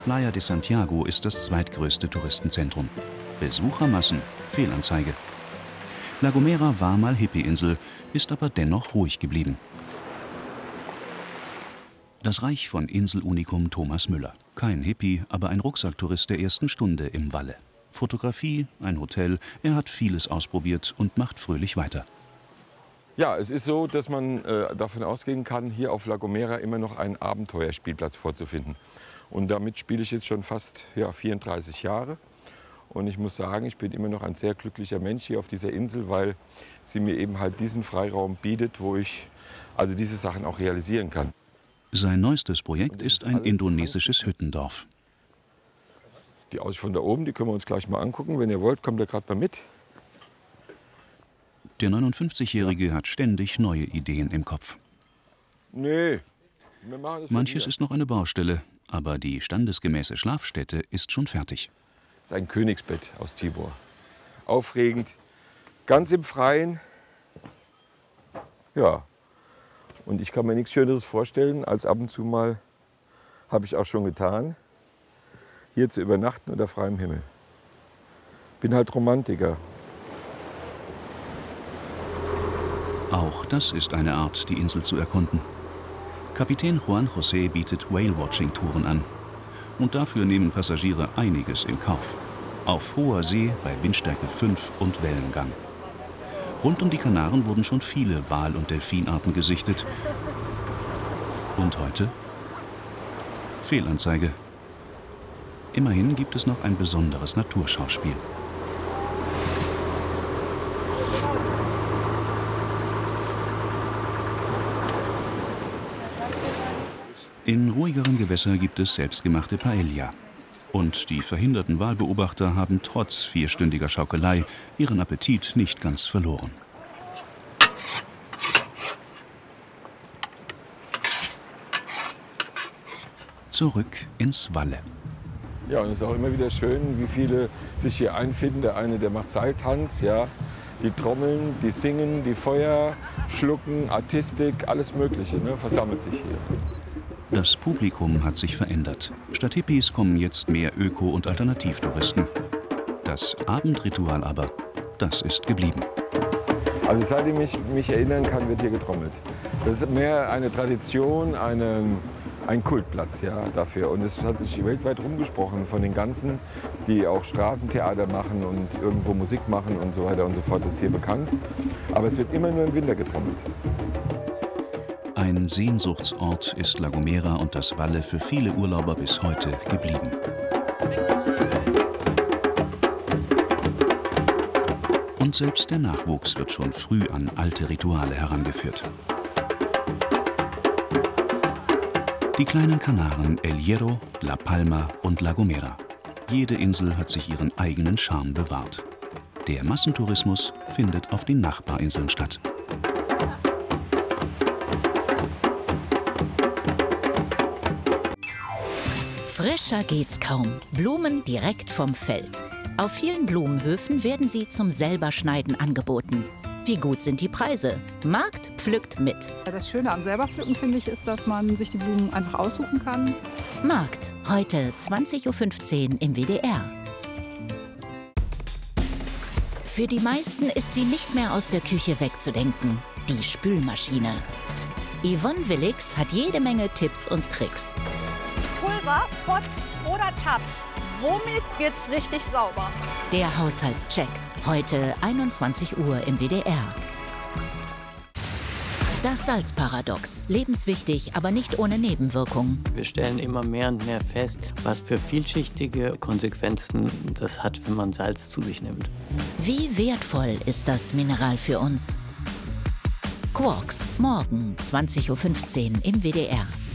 Playa de Santiago ist das zweitgrößte Touristenzentrum. Besuchermassen, Fehlanzeige. La Gomera war mal Hippie-Insel, ist aber dennoch ruhig geblieben. Das Reich von Inselunikum Thomas Müller. Kein Hippie, aber ein Rucksacktourist der ersten Stunde im Valle. Fotografie, ein Hotel, er hat vieles ausprobiert und macht fröhlich weiter. Ja, es ist so, dass man davon ausgehen kann, hier auf La Gomera immer noch einen Abenteuerspielplatz vorzufinden. Und damit spiele ich jetzt schon fast 34 Jahre. Und ich muss sagen, ich bin immer noch ein sehr glücklicher Mensch hier auf dieser Insel, weil sie mir eben halt diesen Freiraum bietet, wo ich also diese Sachen auch realisieren kann. Sein neuestes Projekt ist ein indonesisches Hüttendorf. Die Aussicht von da oben, die können wir uns gleich mal angucken. Wenn ihr wollt, kommt ihr gerade mal mit. Der 59-Jährige hat ständig neue Ideen im Kopf. Nee, wir machen das. Manches ist noch eine Baustelle, aber die standesgemäße Schlafstätte ist schon fertig. Das ist ein Königsbett aus Tibor. Aufregend, ganz im Freien. Ja, und ich kann mir nichts Schöneres vorstellen, als ab und zu mal, habe ich auch schon getan, hier zu übernachten unter freiem Himmel. Bin halt Romantiker. Auch das ist eine Art, die Insel zu erkunden. Kapitän Juan José bietet Whale-Watching-Touren an. Und dafür nehmen Passagiere einiges in Kauf. Auf hoher See bei Windstärke 5 und Wellengang. Rund um die Kanaren wurden schon viele Wal- und Delfinarten gesichtet. Und heute? Fehlanzeige. Immerhin gibt es noch ein besonderes Naturschauspiel. In ruhigeren Gewässern gibt es selbstgemachte Paella. Und die verhinderten Walbeobachter haben trotz vierstündiger Schaukelei ihren Appetit nicht ganz verloren. Zurück ins Valle. Ja, und es ist auch immer wieder schön, wie viele sich hier einfinden. Der eine, der macht Seiltanz, ja. Die trommeln, die singen, die Feuer schlucken, Artistik, alles Mögliche, ne, versammelt sich hier. Das Publikum hat sich verändert. Statt Hippies kommen jetzt mehr Öko- und Alternativtouristen. Das Abendritual aber, das ist geblieben. Also seitdem ich mich erinnern kann, wird hier getrommelt. Das ist mehr eine Tradition, ein Kultplatz, ja, dafür. Und es hat sich weltweit rumgesprochen von den ganzen, die auch Straßentheater machen und irgendwo Musik machen und so weiter und so fort. Das ist hier bekannt. Aber es wird immer nur im Winter getrommelt. Ein Sehnsuchtsort ist La Gomera und das Valle für viele Urlauber bis heute geblieben. Und selbst der Nachwuchs wird schon früh an alte Rituale herangeführt. Die kleinen Kanaren El Hierro, La Palma und La Gomera. Jede Insel hat sich ihren eigenen Charme bewahrt. Der Massentourismus findet auf den Nachbarinseln statt. Frischer geht's kaum. Blumen direkt vom Feld. Auf vielen Blumenhöfen werden sie zum Selberschneiden angeboten. Wie gut sind die Preise? Markt pflückt mit. Das Schöne am Selberpflücken, finde ich, ist, dass man sich die Blumen einfach aussuchen kann. Markt, heute 20:15 Uhr im WDR. Für die meisten ist sie nicht mehr aus der Küche wegzudenken. Die Spülmaschine. Yvonne Willix hat jede Menge Tipps und Tricks. Pulver, Pots oder Tabs. Womit wird's richtig sauber? Der Haushaltscheck. Heute 21 Uhr im WDR. Das Salzparadox. Lebenswichtig, aber nicht ohne Nebenwirkungen. Wir stellen immer mehr und mehr fest, was für vielschichtige Konsequenzen das hat, wenn man Salz zu sich nimmt. Wie wertvoll ist das Mineral für uns? Quarks, morgen 20:15 Uhr im WDR.